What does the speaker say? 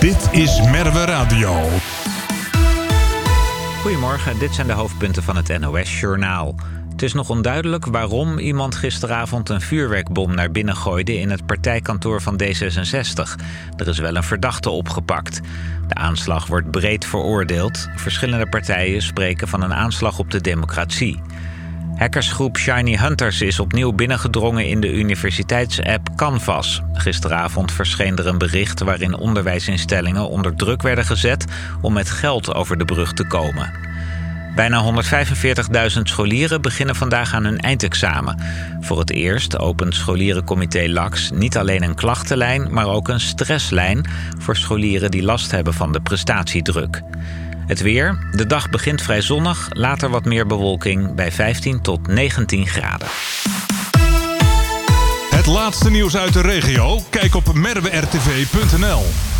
Dit is Merwe Radio. Goedemorgen, dit zijn de hoofdpunten van het NOS-journaal. Het is nog onduidelijk waarom iemand gisteravond een vuurwerkbom naar binnen gooide in het partijkantoor van D66. Er is wel een verdachte opgepakt. De aanslag wordt breed veroordeeld. Verschillende partijen spreken van een aanslag op de democratie. Hackersgroep Shiny Hunters is opnieuw binnengedrongen in de universiteitsapp Canvas. Gisteravond verscheen er een bericht waarin onderwijsinstellingen onder druk werden gezet om met geld over de brug te komen. Bijna 145.000 scholieren beginnen vandaag aan hun eindexamen. Voor het eerst opent scholierencomité LAX niet alleen een klachtenlijn, maar ook een stresslijn voor scholieren die last hebben van de prestatiedruk. Het weer. De dag begint vrij zonnig, later wat meer bewolking bij 15 tot 19 graden. Het laatste nieuws uit de regio? Kijk op merwertv.nl.